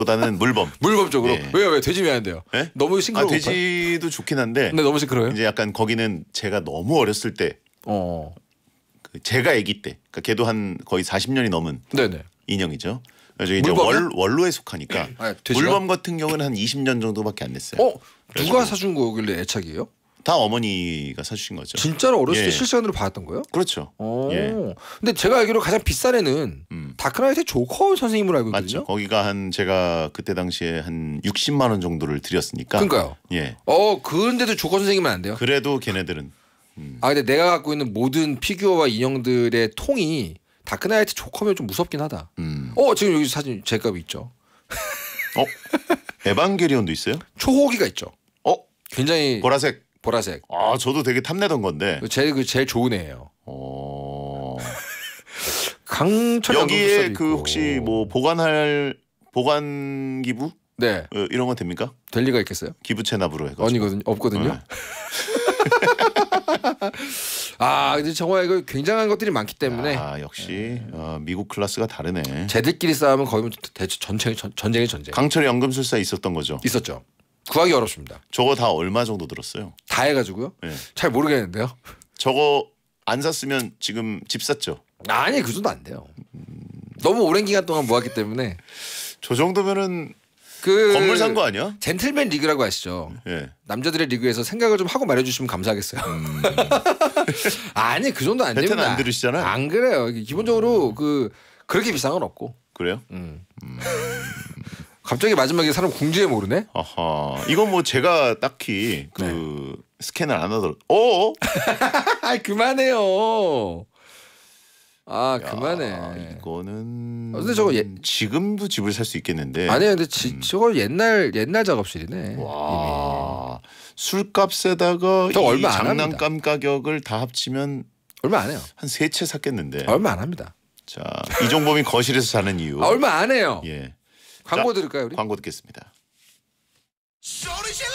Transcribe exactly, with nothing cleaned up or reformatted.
보다는 물범. 물범 쪽으로. 예. 왜요? 왜 돼지 왜 안 돼요? 예? 너무 싱그러워. 아, 돼지도 좋긴 한데. 근데 너무 싱그러워요? 이제 약간 거기는 제가 너무 어렸을 때. 어. 그 제가 아기 때. 그러니까 걔도 한 거의 사십 년이 넘은 네네. 인형이죠. 그래서 이제 월, 원로에 속하니까. 아, 물범 같은 경우는 한 이십 년 정도밖에 안 됐어요. 어? 누가 사준 거길래 애착이에요? 다 어머니가 사주신 거죠. 진짜로 어렸을 예. 때 실시간으로 봤던 거예요? 그렇죠. 오. 예. 근데 제가 알기로 가장 비싼 애는 음. 다크나이트의 조커 선생님으로 알고 있거든요. 맞죠. 거기가 한 제가 그때 당시에 한 육십만 원 정도를 드렸으니까. 그러니까요. 예. 어, 그런데도 조커 선생님은 안 돼요? 그래도 걔네들은. 음. 아 근데 내가 갖고 있는 모든 피규어와 인형들의 통이 다크나이트 조커면 좀 무섭긴 하다. 음. 어 지금 여기 사진 제 값이 있죠. 어? 에반게리온도 있어요? 초호기가 있죠. 어? 굉장히 보라색. 보라색. 아 저도 되게 탐내던 건데. 제일 그 제일 좋은 애예요. 어. 강철 여기에 그 혹시 뭐 보관할 보관 기부? 네. 어, 이런 건 됩니까? 될 리가 있겠어요? 기부 체납으로 해가지고. 아니거든요. 없거든요. 네. 아 근데 정말 이거 굉장한 것들이 많기 때문에 아 역시 어, 미국 클래스가 다르네. 쟤들끼리 싸우면 거의 뭐 대체 전쟁 전쟁의 전쟁. 강철 연금술사 있었던 거죠? 있었죠. 구하기 어렵습니다. 저거 다 얼마 정도 들었어요? 다 해가지고요? 네. 잘 모르겠는데요. 저거 안 샀으면 지금 집 샀죠? 아니 그 정도 안 돼요. 너무 오랜 기간 동안 모았기 때문에 저 정도면은 그 건물 산 거 아니야? 젠틀맨 리그라고 아시죠? 예. 남자들의 리그에서 생각을 좀 하고 말해주시면 감사하겠어요. 음. 아니 그 정도 안 베테랑 됩니다. 안 들으시잖아요. 안 그래요. 기본적으로 그 그렇게 비싼 건 없고. 그래요? 음. 갑자기 마지막에 사람 궁지에 모르네. 아하. 이건 뭐 제가 딱히 그 네. 스캔을 안 하더라도. 어? 아 그만해요. 아 야, 그만해. 이거는. 어, 근데 저거 예- 지금도 집을 살 수 있겠는데. 아니요, 근데 지, 저거 옛날 옛날 작업실이네. 와. 술값에다가 이 저 얼마 안 장난감 가격을 다 합치면 얼마 안 해요. 한 세 채 샀겠는데. 얼마 안 합니다. 자, 이종범이 거실에서 사는 이유. 아, 얼마 안 해요. 예. 광고 자, 들을까요 우리? 광고 듣겠습니다.